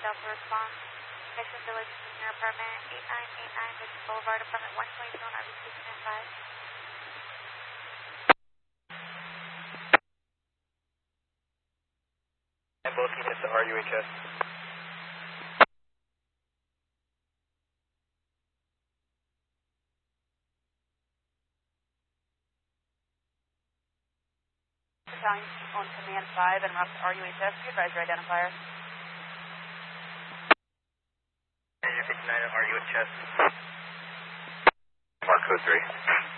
Delta response. Mission Village Senior Apartment 8989 Mission Boulevard, Apartment 122 on RBC standby. And both units to RUHS. Battalion on Command 5 and route to RUHS. Be advised your identifier. And you're 59 at RUHS. Mark code 3.